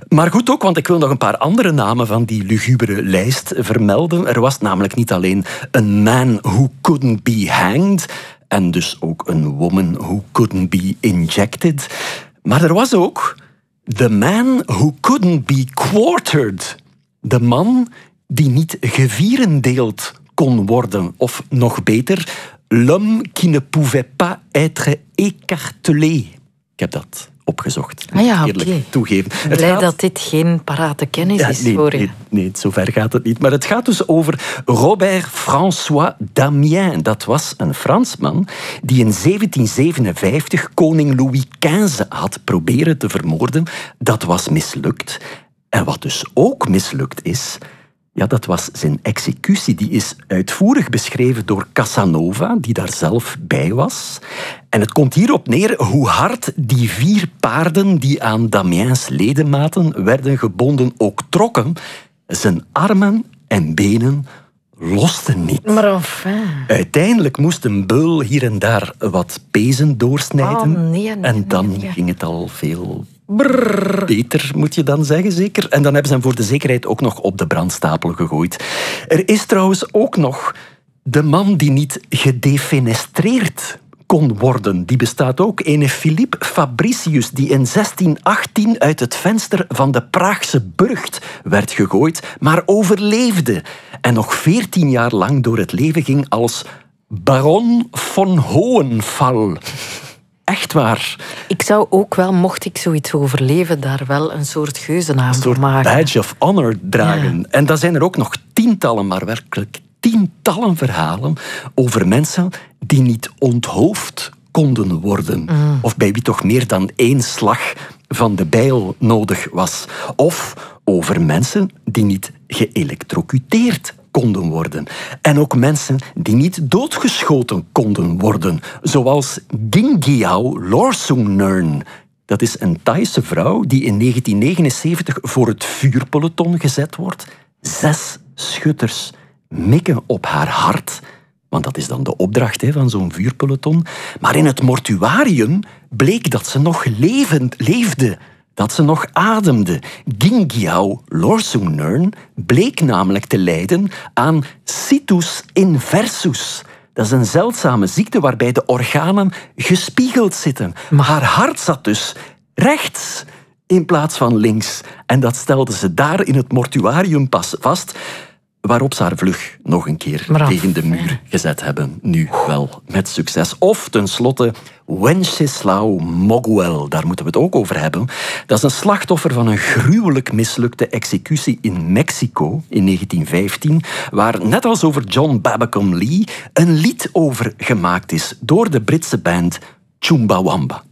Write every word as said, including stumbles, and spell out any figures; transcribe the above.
Maar goed ook, want ik wil nog een paar andere namen van die lugubere lijst vermelden. Er was namelijk niet alleen een man who couldn't be hanged, en dus ook een woman who couldn't be injected. Maar er was ook the man who couldn't be quartered. De man die niet gevierendeeld kon worden. Of nog beter, l'homme qui ne pouvait pas être écartelé. Ik heb dat opgezocht. Ah ja, eerlijk okay. toegeven. Blij gaat... dat dit geen parate kennis ja, is nee, voor je. Nee, nee, zover gaat het niet. Maar het gaat dus over Robert François Damiens. Dat was een Fransman die in zeventien zevenenvijftig koning Louis vijftiende had proberen te vermoorden. Dat was mislukt. En wat dus ook mislukt is, ja, dat was zijn executie. Die is uitvoerig beschreven door Casanova, die daar zelf bij was. En het komt hierop neer hoe hard die vier paarden die aan Damiens ledematen werden gebonden ook trokken. Zijn armen en benen losten niet. Maar enfin. Uiteindelijk moest een beul hier en daar wat pezen doorsnijden. Oh, nee, nee, en dan nee, nee. ging het al veel... Brrr. Beter, moet je dan zeggen, zeker. En dan hebben ze hem voor de zekerheid ook nog op de brandstapel gegooid. Er is trouwens ook nog de man die niet gedefenestreerd kon worden. Die bestaat ook. Ene Philippe Fabricius, die in zestien achttien uit het venster van de Praagse burcht werd gegooid, maar overleefde. En nog veertien jaar lang door het leven ging als baron von Hohenfall. Echt waar. Ik zou ook wel, mocht ik zoiets overleven, daar wel een soort geuzennaam Een soort voor maken. badge of honor dragen. Ja. En dan zijn er ook nog tientallen, maar werkelijk tientallen verhalen over mensen die niet onthoofd konden worden. Mm. Of bij wie toch meer dan één slag van de bijl nodig was. Of over mensen die niet geëlektrocuteerd konden worden. En ook mensen die niet doodgeschoten konden worden. Zoals Gingyao Lorsungneun. Dat is een Thaise vrouw die in negentien negenenzeventig voor het vuurpeloton gezet wordt. Zes schutters mikken op haar hart. Want dat is dan de opdracht hè, van zo'n vuurpeloton. Maar in het mortuarium bleek dat ze nog levend leefde. Dat ze nog ademde. Gingyao Lorsungneun bleek namelijk te lijden aan situs inversus. Dat is een zeldzame ziekte waarbij de organen gespiegeld zitten. Maar haar hart zat dus rechts in plaats van links. En dat stelde ze daar in het mortuarium pas vast, waarop ze haar vlug nog een keer Maar tegen de muur gezet hebben. Nu wel met succes. Of tenslotte Wenceslao Moguel, daar moeten we het ook over hebben. Dat is een slachtoffer van een gruwelijk mislukte executie in Mexico in negentien vijftien, waar net als over John Babacom Lee een lied over gemaakt is door de Britse band Chumbawamba.